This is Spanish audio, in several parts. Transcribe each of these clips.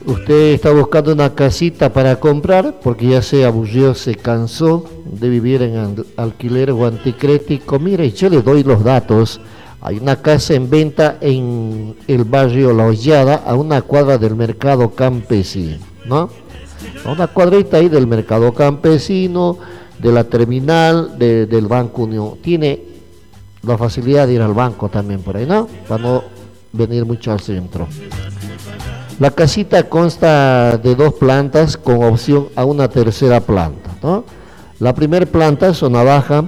Usted está buscando una casita para comprar porque ya se aburrió, se cansó de vivir en alquiler o anticrético. Mire, yo le doy los datos. Hay una casa en venta en el barrio La Hollada, a una cuadra del mercado campesino, ¿no? A una cuadrita ahí del mercado campesino, de la terminal, del Banco Unión. Tiene la facilidad de ir al banco también por ahí, ¿no? Para no venir mucho al centro. La casita consta de 2 plantas con opción a una tercera planta, ¿no? La primera planta, zona baja,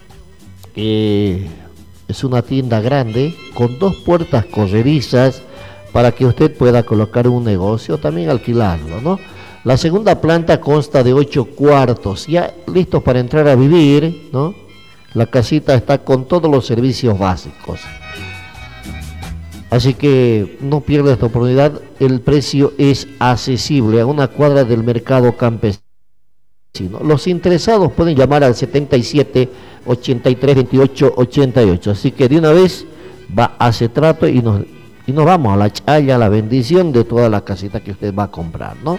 es una tienda grande con 2 puertas corredizas para que usted pueda colocar un negocio, también alquilarlo, ¿no? La segunda planta consta de 8 cuartos, ya listos para entrar a vivir, ¿no? La casita está con todos los servicios básicos. Así que no pierda esta oportunidad, el precio es accesible, a una cuadra del mercado campesino. Los interesados pueden llamar al 77 83 28 88. Así que de una vez va a ese trato y nos vamos a la chaya, a la bendición de toda la casita que usted va a comprar, ¿no?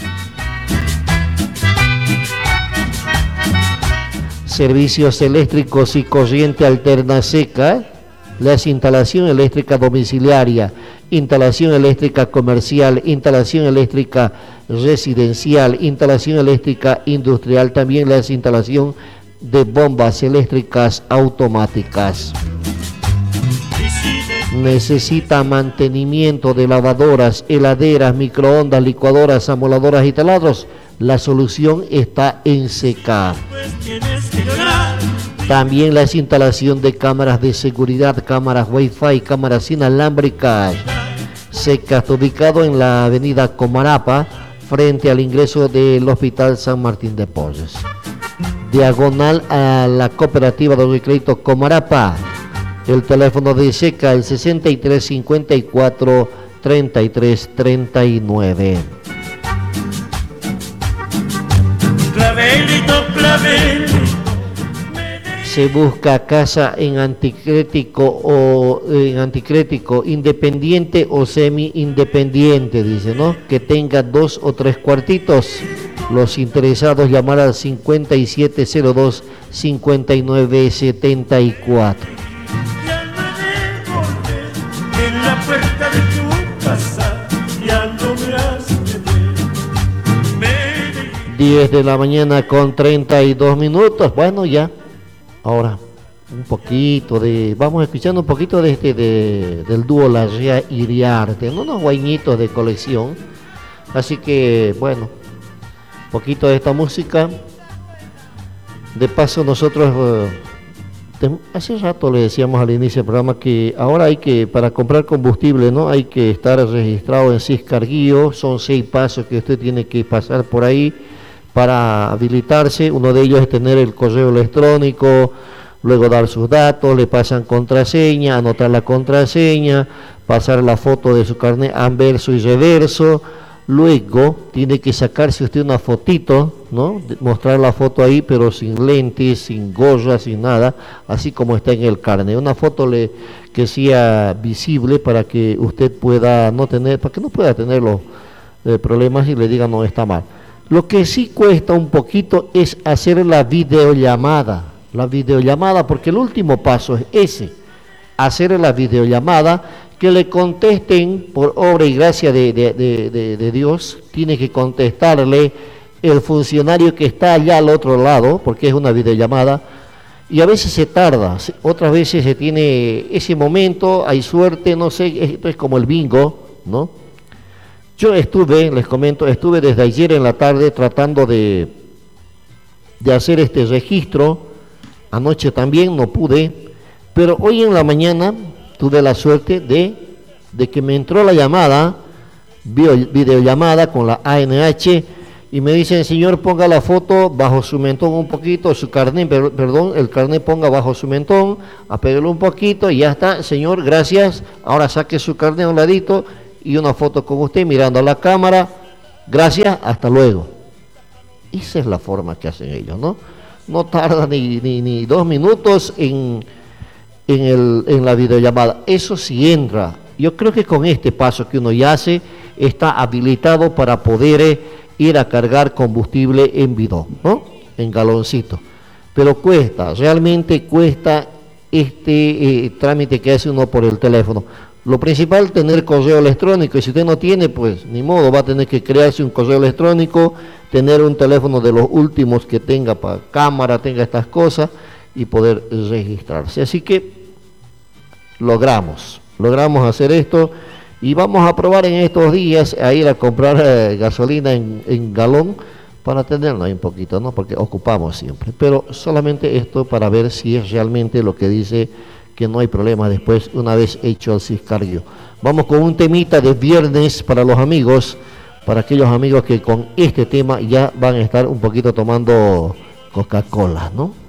Servicios eléctricos y corriente alterna seca. Las instalación eléctrica domiciliaria, instalación eléctrica comercial, instalación eléctrica residencial, instalación eléctrica industrial, también la instalación de bombas eléctricas automáticas. Necesita mantenimiento de lavadoras, heladeras, microondas, licuadoras, amoladoras y taladros. La solución está en Seca. También la instalación de cámaras de seguridad, cámaras Wi-Fi, cámaras inalámbricas. Seca está ubicado en la avenida Comarapa, frente al ingreso del Hospital San Martín de Porres. Diagonal a la cooperativa de crédito Comarapa. El teléfono de Seca, el 63 54 33 39. Clavelito, clavel. Se busca casa en anticrético independiente o semi independiente, dice, ¿no? Que tenga 2 o 3 cuartitos. Los interesados llamar al 5702 5974. En la puerta de tu casa ya no me has de ver. 10 de la mañana con 32 minutos. Bueno, ya. Ahora, vamos escuchando un poquito del dúo Larrea Iriarte, ¿no? Unos guañitos de colección. Así que, bueno, un poquito de esta música. De paso, nosotros, hace rato le decíamos al inicio del programa que ahora para comprar combustible, ¿no? Hay que estar registrado en Siscarguío. Son 6 pasos que usted tiene que pasar por ahí para habilitarse. Uno de ellos es tener el correo electrónico, luego dar sus datos, le pasan contraseña, anotar la contraseña, pasar la foto de su carnet anverso y reverso, luego tiene que sacarse usted una fotito, ¿no? Mostrar la foto ahí, pero sin lentes, sin gorra, sin nada, así como está en el carnet, una foto que sea visible para que usted pueda para que no pueda tener los problemas y le digan no está mal. Lo que sí cuesta un poquito es hacer la videollamada, porque el último paso es ese, hacer la videollamada, que le contesten por obra y gracia de Dios. Tiene que contestarle el funcionario que está allá al otro lado, porque es una videollamada, y a veces se tarda, otras veces se tiene ese momento, hay suerte, no sé, esto es como el bingo, ¿no? Yo les comento, estuve desde ayer en la tarde tratando de hacer este registro. Anoche también no pude, pero hoy en la mañana tuve la suerte de que me entró la llamada, videollamada con la ANH, y me dicen, señor, ponga la foto bajo su mentón un poquito, su carnet, perdón, el carnet ponga bajo su mentón, apéguelo un poquito y ya está, señor, gracias. Ahora saque su carnet a un ladito y una foto con usted mirando a la cámara, gracias, hasta luego. Esa es la forma que hacen ellos, ¿no? No tarda ni 2 minutos en la videollamada. Eso sí entra. Yo creo que con este paso que uno ya hace, está habilitado para poder ir a cargar combustible en bidón, ¿no? En galoncito. Pero cuesta, realmente cuesta este trámite que hace uno por el teléfono. Lo principal, tener correo electrónico, y si usted no tiene, pues ni modo, va a tener que crearse un correo electrónico, tener un teléfono de los últimos que tenga para cámara, tenga estas cosas, y poder registrarse. Así que logramos hacer esto, y vamos a probar en estos días a ir a comprar gasolina en galón, para tenerlo ahí un poquito, ¿no? Porque ocupamos siempre, pero solamente esto para ver si es realmente lo que dice, que no hay problema después una vez hecho el ciscardio. Vamos con un temita de viernes para los amigos, para aquellos amigos que con este tema ya van a estar un poquito tomando Coca-Cola, ¿no?